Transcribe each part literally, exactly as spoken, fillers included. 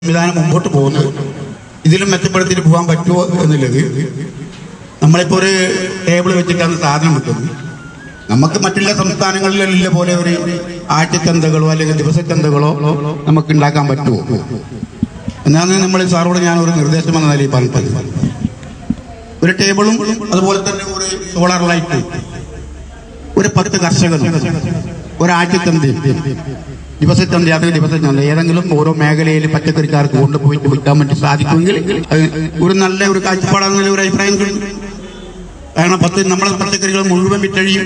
സംവിധാനം മുമ്പോട്ട് പോകുന്നത്. ഇതിലും മെച്ചപ്പെടുത്തിയിട്ട് പോകാൻ പറ്റുമോ എന്നുള്ളത്, നമ്മളിപ്പോൾ ഒരു ടേബിൾ വെച്ചിട്ടാണ് സാധനം കിട്ടുന്നത്. നമുക്ക് മറ്റുള്ള സംസ്ഥാനങ്ങളിലുള്ള പോലെ ഒരു ആഴ്ചച്ചന്തകളോ അല്ലെങ്കിൽ ദിവസച്ചന്തകളോ നമുക്ക് ഉണ്ടാക്കാൻ പറ്റുമോ എന്നാണ് നമ്മൾ സാറോട് ഞാൻ ഒരു നിർദ്ദേശം എന്ന നിലയിൽ പറഞ്ഞത്. ഒരു ടേബിളും അതുപോലെ തന്നെ ഒരു സോളാർ ലൈറ്റ്, ഒരു പത്ത് കർഷകരും ഒരാഴ്ചച്ചന്തയും ദിവസച്ചന്ത അത് ദിവസച്ചന്ത ഏതെങ്കിലും ഓരോ മേഖലയിൽ പച്ചക്കറിക്കാർക്ക് കൊണ്ടുപോയിട്ട് വിൽക്കാൻ വേണ്ടി സാധിക്കുമെങ്കിൽ ഒരു നല്ല ഒരു കാഴ്ചപ്പാടാണെന്നുള്ള ഒരു അഭിപ്രായം കിട്ടും. കാരണം പത്ത് നമ്മളെ പച്ചക്കറികൾ മുഴുവൻ വിറ്റഴിയും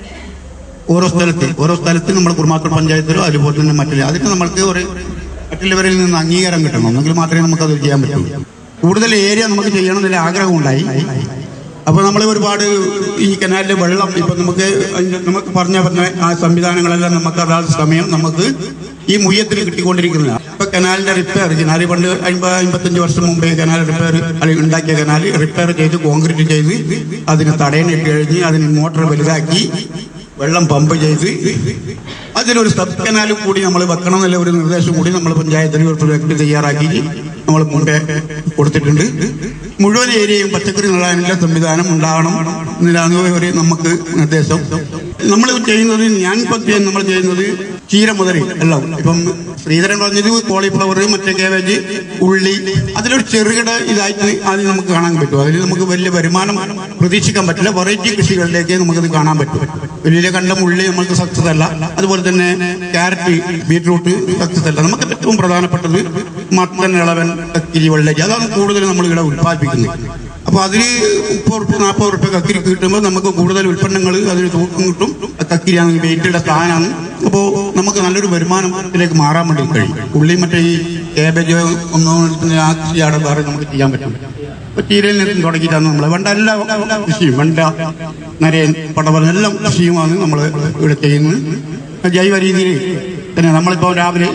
ഓരോ സ്ഥലത്ത് ഓരോ സ്ഥലത്ത് നമ്മുടെ കുറുമാത്തൂർ പഞ്ചായത്തിലോ അതുപോലെ തന്നെ മറ്റുള്ള അതിന് നമ്മൾക്ക് ഒരു മറ്റുള്ളവരിൽ നിന്ന് അംഗീകാരം കിട്ടണം, എന്നെങ്കിൽ മാത്രമേ നമുക്കത് ചെയ്യാൻ പറ്റുള്ളൂ. കൂടുതൽ ഏരിയ നമുക്ക് ചെയ്യണമെന്നുള്ള ആഗ്രഹമുണ്ടായി. അപ്പോൾ നമ്മൾ ഒരുപാട് ഈ കനാലിലെ വെള്ളം ഇപ്പം നമുക്ക് നമുക്ക് പറഞ്ഞ പറഞ്ഞ ആ സംവിധാനങ്ങളെല്ലാം നമുക്ക് അതാത് സമയം നമുക്ക് ഈ മുയ്യത്തിന് കിട്ടിക്കൊണ്ടിരിക്കുന്നത്. ഇപ്പൊ കനാലിന്റെ റിപ്പയർ കനാല് പണ്ട് അമ്പത് അമ്പത്തഞ്ച് വർഷം മുമ്പേ കനാൽ റിപ്പയർ അല്ലെങ്കിൽ ഉണ്ടാക്കിയ കനാൽ റിപ്പയർ ചെയ്ത് കോൺക്രീറ്റ് ചെയ്ത് അതിന് തടയണിട്ട് കഴിഞ്ഞ് അതിന് മോട്ടർ വലുതാക്കി വെള്ളം പമ്പ് ചെയ്ത് അതിനൊരു സബ് കനാലും കൂടി നമ്മൾ വെക്കണം എന്നുള്ള ഒരു നിർദ്ദേശം കൂടി നമ്മൾ പഞ്ചായത്തിന് ഒരു പ്രൊജക്ട് തയ്യാറാക്കി നമ്മൾ മുമ്പേ കൊടുത്തിട്ടുണ്ട്. മുഴുവൻ ഏരിയയും പച്ചക്കറി നടാനുള്ള സംവിധാനം ഉണ്ടാകണം എന്നതാണ് ഒരു നമുക്ക് നിർദ്ദേശം. നമ്മൾ ചെയ്യുന്നത് ഞാൻ ഇപ്പം നമ്മൾ ചെയ്യുന്നത് ചീര മുതൽ എല്ലാം ഇപ്പം ശ്രീധരൻ പറഞ്ഞത് കോളിഫ്ലവർ, മറ്റേ കാബേജ്, ഉള്ളി, അതിലൊരു ചെറുകിട ഇതായിട്ട് ആദ്യം നമുക്ക് കാണാൻ പറ്റും. അതിൽ നമുക്ക് വലിയ വരുമാനം പ്രതീക്ഷിക്കാൻ പറ്റില്ല. വെറൈറ്റി കൃഷികളിലേക്ക് നമുക്കത് കാണാൻ പറ്റും. വലിയ കണ്ടം ഉള്ളി നമുക്ക് സക്സസ് അല്ല, അതുപോലെ തന്നെ ക്യാരറ്റ്, ബീറ്റ്റൂട്ട് സക്സസ് അല്ല. നമുക്ക് ഏറ്റവും പ്രധാനപ്പെട്ടത് മത്തൻ, ഇളവൻ, കക്കിരി, വെള്ളരി, അതാണ് കൂടുതൽ നമ്മൾ ഇവിടെ ഉത്പാദിപ്പിക്കുന്നത്. അപ്പോൾ അതിന് മുപ്പത് റുപ്യ നാൽപ്പത് റുപ്യ കക്കിരി കിട്ടുമ്പോൾ നമുക്ക് കൂടുതൽ ഉൽപ്പന്നങ്ങൾ അതിന് തൂക്കം കിട്ടും. കക്കിരിയാണ് വെയിറ്റുള്ള സാധനമാണ്. അപ്പോൾ നമുക്ക് നല്ലൊരു വരുമാനത്തിലേക്ക് മാറാൻ വേണ്ടി കഴിയും. ഉള്ളി മറ്റേ ഈ കാബേജ് ഒന്നും ആ കൃഷിയാണ് വേറെ നമുക്ക് ചെയ്യാൻ പറ്റും. ഇപ്പോൾ ചീരയിൽ നിന്ന് തുടങ്ങിയിട്ടാണ് നമ്മൾ വെണ്ട എല്ലാ കൃഷിയും, വെണ്ട, നരയൻ, പടവലം എല്ലാം കൃഷിയുമാണ് നമ്മൾ ഇവിടെ ചെയ്യുന്നത്. ജൈവ രീതിയിൽ പിന്നെ നമ്മളിപ്പോൾ രാവിലെ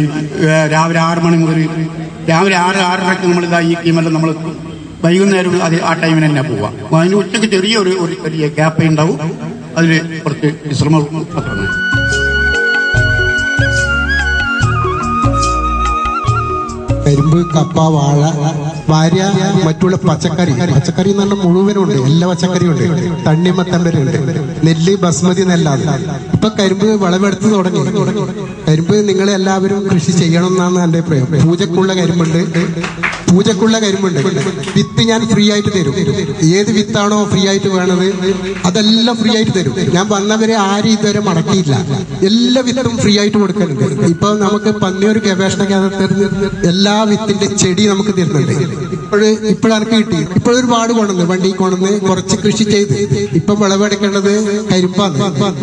രാവിലെ ആറ് മണി മുതൽ രാവിലെ ആറ് ആറരയ്ക്ക് നമ്മളിതാ ഈ ടീമെല്ലാം നമ്മൾ വൈകുന്നേരം അത് ആ ടൈമിന് തന്നെ പോവാം. അതിന് ഉച്ചയ്ക്ക് ചെറിയൊരു ഒരു ചെറിയ ഗ്യാപ്പ് ഉണ്ടാവും, അതിൽ കുറച്ച് വിശ്രമം മാത്രമേ. കരിമ്പ്, കപ്പ, വാഴ, വാര്യ, മറ്റുള്ള പച്ചക്കറി പച്ചക്കറി എന്ന് പറഞ്ഞാൽ മുഴുവനുണ്ട്. എല്ലാ പച്ചക്കറിയും ഉണ്ട്. തണ്ണിമത്തൻ വരെ ഉണ്ട്. നെല്ല്, ബസ്മതി നെല്ലാണ്. ഇപ്പൊ കരിമ്പ് വിളവെടുത്ത് തുടങ്ങി. കരിമ്പ് നിങ്ങൾ എല്ലാവരും കൃഷി ചെയ്യണം എന്നാണ് എന്റെ അഭിപ്രായം. പൂജക്കുള്ള കരിമ്പുണ്ട്, പൂജക്കുള്ള കരിമ്പുണ്ട്. വിത്ത് ഞാൻ ഫ്രീ ആയിട്ട് തരും. ഏത് വിത്താണോ ഫ്രീ ആയിട്ട് വേണത് അതെല്ലാം ഫ്രീ ആയിട്ട് തരും. ഞാൻ വന്നവരെ ആരും ഇതുവരെ മടക്കിയില്ല. എല്ലാ വിത്തും ഫ്രീ ആയിട്ട് കൊടുക്കുന്നുണ്ട്. ഇപ്പൊ നമുക്ക് പന്നിയൊരു ഗവേഷണ കേന്ദ്രത്തിൽ എല്ലാ വിത്തിന്റെ ചെടി നമുക്ക് തരുന്നുണ്ട്. ഇപ്പോഴ് ഇപ്പോഴാണ് കിട്ടി. ഇപ്പോഴൊരുപാട് കൊണ്ടുവന്ന് വണ്ടി കൊണ്ടുവന്ന് കുറച്ച് കൃഷി ചെയ്ത് ഇപ്പൊ വിളവെടുക്കേണ്ടത് കരിമ്പാണ്.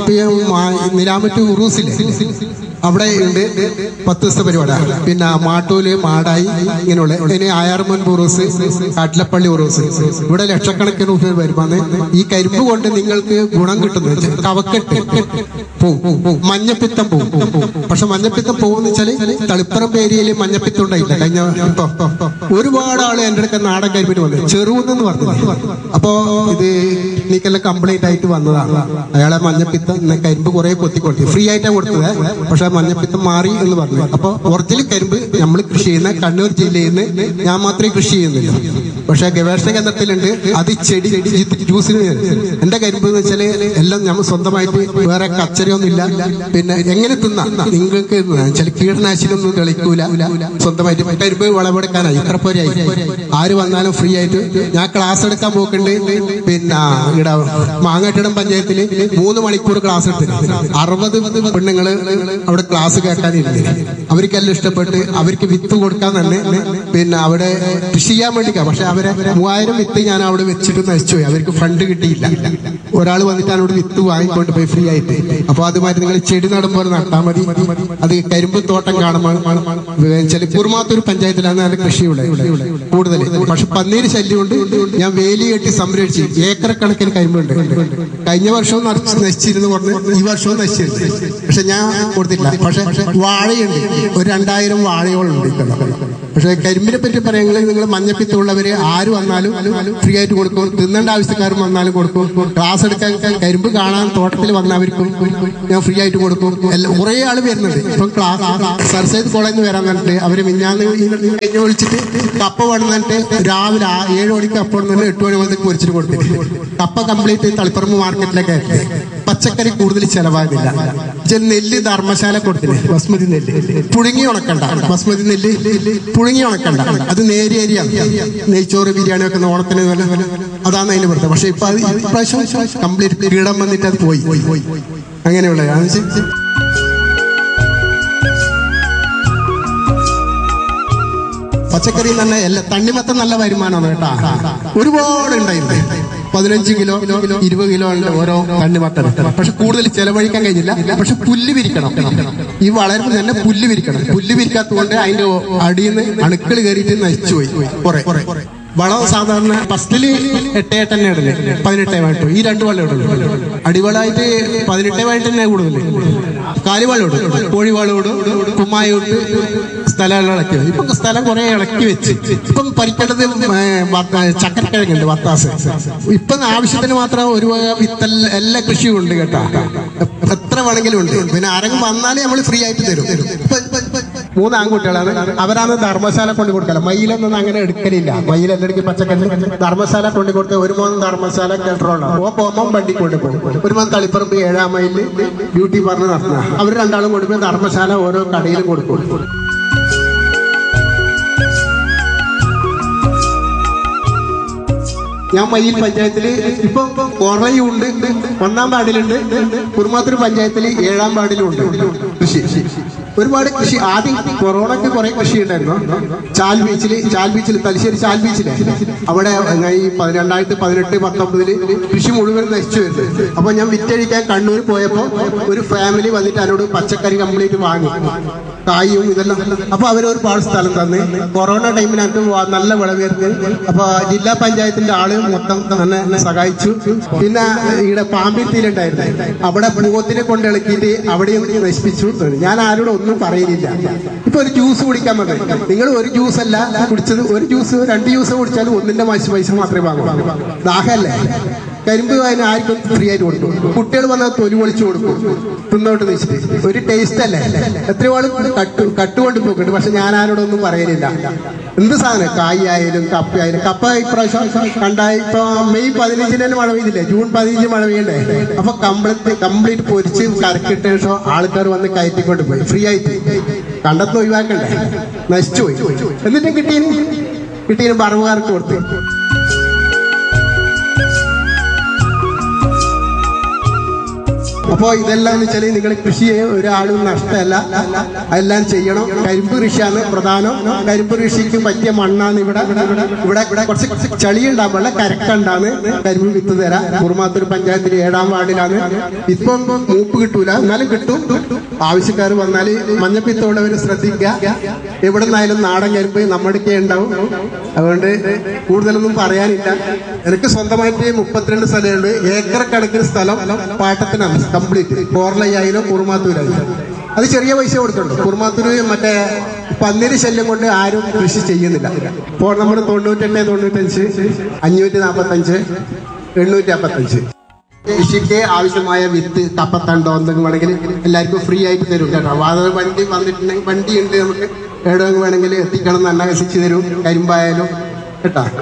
നിലാമറ്റ് ഉറൂസിലെ അവിടെ ഉണ്ട് പത്ത് ദിവസത്തെ പരിപാടി. പിന്നെ മാട്ടൂല്, മാടായി, ഇങ്ങനെയുള്ള ഇനി ആയാർമൻ ഉറൂസ്, കാട്ടിലപ്പള്ളി ഉറൂസ്, ഇവിടെ ലക്ഷക്കണക്കിന് രൂപ വരുമാനം. ഈ കരിമ്പ് കൊണ്ട് നിങ്ങൾക്ക് ഗുണം കിട്ടുന്നത് കവക്കെട്ട് പോവും, മഞ്ഞപ്പിത്തം പോവും. പക്ഷെ മഞ്ഞപ്പിത്തം പോകുന്ന വെച്ചാല് തളിപ്പറമ്പ് ഏരിയയിൽ മഞ്ഞപ്പിത്തം ഉണ്ടായില്ല കഴിഞ്ഞ. ഇപ്പൊ ഒരുപാട് ആള് എന്റെ അടുക്ക നാടൻ കരിമ്പിന് വന്നത് ചെറുവെന്ന് പറഞ്ഞു. അപ്പോ ഇത് നീക്കെല്ലാം കംപ്ലൈന്റ് ആയിട്ട് വന്നതാണ്. അയാളെ മഞ്ഞപ്പിത്തം കരിമ്പ് കുറെ കൊത്തിക്കൊടുത്തു. ഫ്രീ ആയിട്ടാണ് കൊടുത്തത്. പക്ഷെ മഞ്ഞപ്പിത്തം മാറി എന്ന് പറഞ്ഞു. അപ്പൊ ഒറിജിനൽ കരിമ്പ് നമ്മൾ കൃഷി ചെയ്യുന്ന കണ്ണൂർ ജില്ലയിൽ നിന്ന് ഞാൻ മാത്രമേ കൃഷി ചെയ്യുന്നില്ല. പക്ഷെ ഗവേഷണ കേന്ദ്രത്തിലുണ്ട്. അത് ചെടി ജ്യൂസിന് എന്റെ കരിമ്പ് എന്ന് വെച്ചാല് എല്ലാം നമ്മൾ സ്വന്തമായിട്ട് വേറെ കച്ചരയൊന്നും ഇല്ല. പിന്നെ എങ്ങനെ തിന്നാം നിങ്ങൾക്ക് ചില കീടനാശിനൊന്നും തെളിക്കൂല. സ്വന്തമായിട്ട് കരിമ്പ് വിളവെടുക്കാനായി ഇത്ര പോരായി. ആര് വന്നാലും ഫ്രീ ആയിട്ട് ഞാൻ ക്ലാസ് എടുക്കാൻ പോക്കുണ്ട്. പിന്നെ ഇവിടെ മാങ്ങാട്ടിടം പഞ്ചായത്തില് മൂന്ന് മണിക്കൂർ ക്ലാസ് എടുത്ത് അറുപത് പെണ്ണുങ്ങള് അവിടെ ക്ലാസ് കേൾക്കാനില്ല. അവർക്കെല്ലാം ഇഷ്ടപ്പെട്ട് അവർക്ക് വിത്ത് കൊടുക്കാൻ തന്നെ പിന്നെ അവിടെ കൃഷി ചെയ്യാൻ വേണ്ടി. പക്ഷെ അവരെ മൂവായിരം വിത്ത് ഞാൻ അവിടെ വെച്ചിട്ട് നശിച്ചുപോയി. അവർക്ക് ഫണ്ട് കിട്ടിയില്ല. ഒരാൾ വന്നിട്ട് അവിടെ വിത്ത് വാങ്ങിക്കൊണ്ട് പോയി ഫ്രീ ആയിട്ട്. അപ്പൊ അതുമാതിരി നിങ്ങൾ ചെടി നടുമ്പോൾ നട്ടാൽ മതി. അത് കരിമ്പ് തോട്ടം കാണുമ്പോൾ കുറുമാത്തൂർ പഞ്ചായത്തിലാണ് നല്ല കൃഷിയുടെ കൂടുതൽ. പക്ഷെ പന്നീര് ശല്യം കൊണ്ട് ഞാൻ വേലി കെട്ടി സംരക്ഷിച്ച് ഏക്കർ കണക്കിന് കരിമ്പുണ്ട്. കഴിഞ്ഞ വർഷവും നശിച്ചിരുന്നു പറഞ്ഞ് ഈ വർഷവും നശിച്ചിരുന്നു. പക്ഷെ ഞാൻ കൊടുത്തില്ല. സാധിച്ചില്ല. പക്ഷെ വാഴയുണ്ട്, ഒരു രണ്ടായിരം വാഴയോളുണ്ട് ഇക്കൊല്ലം. പക്ഷെ കരിമ്പിനെ പറ്റി പറയുകയാണെങ്കിൽ നിങ്ങൾ മഞ്ഞപ്പിത്തമുള്ളവര് ആര് വന്നാലും ഫ്രീ ആയിട്ട് കൊടുക്കും. തിന്നേണ്ട ആവശ്യക്കാരും വന്നാലും കൊടുക്കും. ക്ലാസ് എടുക്കാൻ കരിമ്പ് കാണാൻ തോട്ടത്തിൽ വന്നവർക്കും ഞാൻ ഫ്രീ ആയിട്ട് കൊടുക്കും. കുറെ ആള് വരുന്നുണ്ട്. ഇപ്പം ക്ലാസ് സർസൈദ് കോളേജിൽ നിന്ന് വരാൻ പറഞ്ഞിട്ട് അവര് മിഞ്ഞാന്ന് കഴിഞ്ഞ് വിളിച്ചിട്ട് കപ്പ വന്നിട്ട് രാവിലെ ഏഴ് മണിക്ക് കപ്പ വന്നിട്ട് എട്ട് മണി മുതൽ പൊരിച്ചിട്ട് കൊടുത്തിട്ട് കപ്പ കംപ്ലീറ്റ് തളിപ്പറമ്പ് മാർക്കറ്റിലേക്ക് ആയിട്ട്. പച്ചക്കറി കൂടുതൽ ചെലവാകുന്നില്ല. നെല്ല് ധർമ്മശാല കൊടുത്തില്ലേ, ബസ്മതി നെല്ല് പുഴുങ്ങി ഉണക്കണ്ട. ബസ്മതി നെല്ല് പുഴുങ്ങി ഉണക്കണ്ട, അത് നേരിയ അരിയാണ്. നെയ്ച്ചോറ് ബിരിയാണി ഒക്കെ ഓണത്തിന് അതാണ് അതിന് പ്രത്യേകം. പക്ഷെ ഇപ്പൊ അത് ഇപ്രാവശ്യം കംപ്ലീറ്റ് കീടം വന്നിട്ട് അത് പോയി അങ്ങനെയുള്ള. പച്ചക്കറി തന്നെ എല്ലാ തണ്ണിമത്തം നല്ല വരുമാനമാണ് കേട്ടാ. ഒരുപാട് ഉണ്ടായിരുന്നു. പതിനഞ്ച് കിലോ ഇരുപത് കിലോ ഉണ്ട് ഓരോ തണ്ണിമത്തം. പക്ഷെ കൂടുതൽ ചെലവഴിക്കാൻ കഴിഞ്ഞില്ല. പക്ഷെ പുല്ല് വിരിക്കണം. ഈ വളരുമ്പോൾ തന്നെ പുല്ല് വിരിക്കണം. പുല്ല് വിരിക്കാത്തതുകൊണ്ട് അതിന്റെ അടിയിൽ നിന്ന് അണുക്കൾ കയറിയിട്ട് നശിച്ചുപോയി കുറെ. വളം സാധാരണ ഫസ്റ്റില് എട്ടേ തന്നെ ഇടല്, പതിനെട്ടേമായിട്ട് ഈ രണ്ട് വളം ഇടുള്ളൂ. അടിവളമായിട്ട് പതിനെട്ടേമായിട്ട് തന്നെ കൂടുതൽ. കാലിവളം ഇടും, കോഴിവളം ഇടും, കുമ്മായി ഇട്ട് സ്ഥലം ഇളക്കി. ഇപ്പൊ സ്ഥലം കുറെ ഇളക്കി വെച്ച് ഇപ്പം പരിക്കേണ്ടത് ചക്കരക്കിഴങ്ങുണ്ട്, വത്താസ്. ഇപ്പം ആവശ്യത്തിന് മാത്രം ഒരു വിത്തൽ എല്ലാ കൃഷിയും ഉണ്ട് കേട്ടാ. എത്ര വേണമെങ്കിലും ഉണ്ട്. പിന്നെ ആരെങ്കിലും വന്നാലേ നമ്മൾ ഫ്രീ ആയിട്ട് തരും. മൂന്ന് ആൺകുട്ടികളാണ്. അവരാണ് ധർമ്മശാല കൊണ്ട് കൊടുക്കല. മയിലൊന്നും അങ്ങനെ എടുക്കലില്ല. മയിലെല്ലാം എടുക്കി പച്ചക്കറി ധർമ്മശാല കൊണ്ട് കൊടുത്ത ഒരു മോൻ ധർമ്മശാല കെട്ടറോളാണ്. ഓ പോകുമ്പോൾ വണ്ടി കൊണ്ടുപോകും. ഒരു മോൻ തളിപ്പറമ്പ് ഏഴാം മൈലിൽ ബ്യൂട്ടി പാർലർ നടത്തുക. അവർ രണ്ടാളും കൊണ്ടുപോയി ധർമ്മശാല ഓരോ കടയിലും കൊടുക്കും. ഞാൻ മയ്യിൽ പഞ്ചായത്തില് ഇപ്പൊ കുറയുണ്ട്. ഒന്നാം വാർഡിലുണ്ട്. കുറുമാത്തൂർ പഞ്ചായത്തില് ഏഴാം വാർഡിലുണ്ട് കൃഷി. ഒരുപാട് കൃഷി. ആദ്യം കൊറോണക്ക് കുറെ കൃഷി ഉണ്ടായിരുന്നു. ചാൽ ബീച്ചില് ചാൽ ബീച്ചിൽ തലശ്ശേരി ചാൽ ബീച്ചില് അവിടെ ഈ രണ്ടായിരത്തി പതിനെട്ട് പത്തൊമ്പതില് കൃഷി മുഴുവൻ നശിച്ചു വരുന്നത്. അപ്പൊ ഞാൻ വിറ്റഴിക്കാൻ കണ്ണൂർ പോയപ്പോ ഒരു ഫാമിലി വന്നിട്ട് അതിനോട് പച്ചക്കറി കംപ്ലീറ്റ് വാങ്ങി, കായും ഇതെല്ലാം. അപ്പൊ അവര് ഒരുപാട് സ്ഥലം തന്ന് കൊറോണ ടൈമിനകത്ത് നല്ല വിളവേർന്ന്. അപ്പൊ ജില്ലാ പഞ്ചായത്തിന്റെ ആള് മൊത്തം തന്നെ സഹായിച്ചു. പിന്നെ ഇവിടെ പാമ്പിത്തിയിലുണ്ടായിരുന്നു, അവിടെ പൂവത്തിനെ കൊണ്ട് ഇളക്കിയിട്ട് അവിടെയും നശിപ്പിച്ചു. ഞാൻ ആരോടും ഒന്നും പറയുന്നില്ല. ഇപ്പൊ ഒരു ജ്യൂസ് കുടിക്കാൻ പറഞ്ഞു. നിങ്ങൾ ഒരു ജ്യൂസ് അല്ല കുടിച്ചത്, ഒരു ജ്യൂസ് രണ്ട് ജ്യൂസ് കുടിച്ചാലും ഒന്നിന്റെ മാശ് പൈസ മാത്രമേ വാങ്ങൂ. ദാഹല്ലേ. കരിമ്പ് അതിന് ആർക്കും ഫ്രീ ആയിട്ട് കൊടുക്കും. കുട്ടികൾ വന്നാൽ തൊലി പൊളിച്ചു കൊടുക്കും, തിന്നോട്ട് വെച്ചിട്ട്. ഒരു ടേസ്റ്റ് അല്ലേ. എത്രയോ ആളും കട്ടു കട്ടുകൊണ്ട് പോക്കുണ്ട്. പക്ഷെ ഞാൻ ആരോടൊന്നും പറയലില്ല. എന്ത് സാധനം കായ് ആയാലും കപ്പ ആയാലും. കപ്പ ഇപ്രാവശ്യം കണ്ടായി. ഇപ്പൊ മെയ് പതിനഞ്ചിന് തന്നെ മഴ പെയ്തില്ലേ, ജൂൺ പതിനഞ്ച് മഴ പെയ്യണ്ടേ. അപ്പൊ കംപ്ലീറ്റ് കംപ്ലീറ്റ് പൊരിച്ച് കറക്കിട്ട ശേഷം ആൾക്കാർ വന്ന് കയറ്റിക്കൊണ്ട് പോയി ഫ്രീ ആയിട്ട്. കണ്ടെന്ന് ഒഴിവാക്കണ്ടേ, നശിച്ചു പോയി. എന്നിട്ടും കിട്ടീന് കിട്ടീന് പറവുകാർക്ക് കൊടുത്തു. അപ്പോ ഇതെല്ലാം എന്ന് വെച്ചാൽ നിങ്ങൾ കൃഷിയെ ഒരാളും നഷ്ടമല്ല, എല്ലാം ചെയ്യണം. കരിമ്പ് കൃഷിയാണ് പ്രധാനം. കരിമ്പ് കൃഷിക്ക് പറ്റിയ മണ്ണാണ് ഇവിടെ. ഇവിടെ ഇവിടെ കുറച്ച് ചളി ഉണ്ടാകുമ്പോൾ കരക്കുണ്ടാണ് കരിമ്പ് വിത്ത് തരാം. കുറുമാത്തൂർ പഞ്ചായത്തിൽ ഏഴാം വാർഡിലാണ്. ഇപ്പം മൂപ്പ് കിട്ടൂല, എന്നാലും കിട്ടും. ആവശ്യക്കാർ വന്നാൽ മഞ്ഞപ്പിത്തമുള്ളവർ ശ്രദ്ധിക്കുക. എവിടെ നിന്നായാലും നാടൻ കരിമ്പ് നമ്മുടെയൊക്കെ ഉണ്ടാവും. അതുകൊണ്ട് കൂടുതലൊന്നും പറയാനില്ല. എനിക്ക് സ്വന്തമായിട്ട് മുപ്പത്തിരണ്ട് സ്ഥലമുണ്ട്. ഏക്കർ കണക്കിന് സ്ഥലം പാട്ടത്തിനാണ് കംപ്ലീറ്റ്. കോർലയായാലും കുറുമാത്തൂരായാലും അത് ചെറിയ പൈസ കൊടുക്കുന്നുണ്ട്. കുറുമാത്തൂര് മറ്റേ പന്നിരി ശല്യം കൊണ്ട് ആരും കൃഷി ചെയ്യുന്നില്ല. ഇപ്പോൾ നമ്മൾ തൊണ്ണൂറ്റെട്ട് തൊണ്ണൂറ്റഞ്ച് അഞ്ഞൂറ്റി നാൽപ്പത്തഞ്ച് എണ്ണൂറ്റി അമ്പത്തഞ്ച് കൃഷിക്ക് ആവശ്യമായ വിത്ത് കപ്പത്തണ്ടോ എന്തെങ്കിലും വേണമെങ്കിൽ എല്ലാവർക്കും ഫ്രീ ആയിട്ട് തരും കേട്ടോ. വാതക വണ്ടി വന്നിട്ടുണ്ടെങ്കിൽ വണ്ടി ഉണ്ട്, നമുക്ക് എവിടെയെങ്കിലും വേണമെങ്കിൽ എത്തിക്കണം എന്ന് അന്വേഷിച്ച് തരും. കരിമ്പായാലും കേട്ടോ.